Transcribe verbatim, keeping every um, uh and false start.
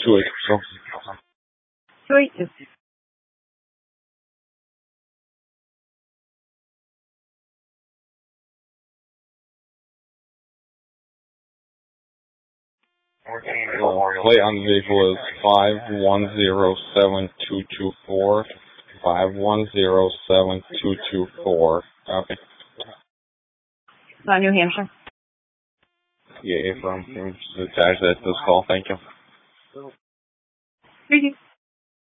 Two eight two. Two eight two. Plate on the vehicle is five one zero seven two two four. Five one zero seven two two four. Copy. Uh, New Hampshire. Yeah, from attached that this call. Thank you. Thank you.